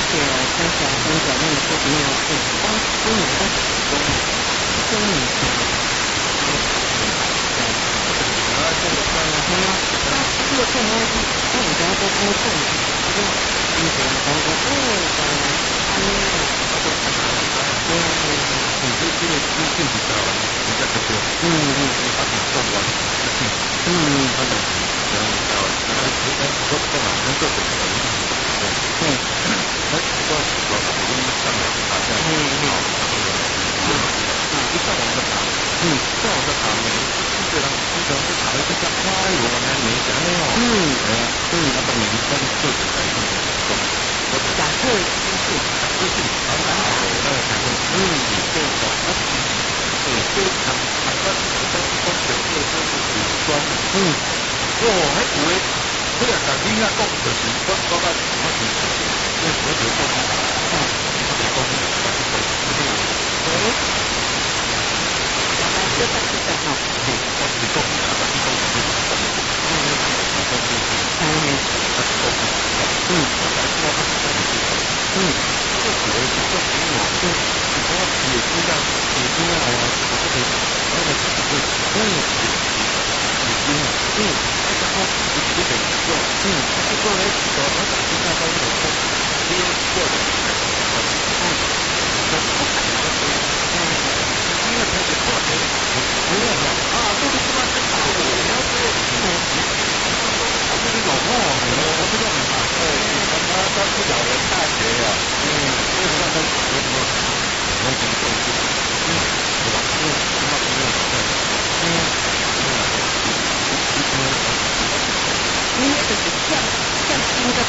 谢分享那么多没有光都有在使用生命如果看到那你刚刚说工作，你觉得工作这个性比较比较特别，他挺重玩，他的然后都不嘛，跟各种的他不管老师我跟你上来打架，一上网就打，上网就打呢，对啦，你可能就打了就讲，哎呦，我们没讲了哦，那当然他的个子来讲。 假设就是常常那个才会对就是常常都觉得就是酸还以为这个肯定要讲就是我到我是那我就讲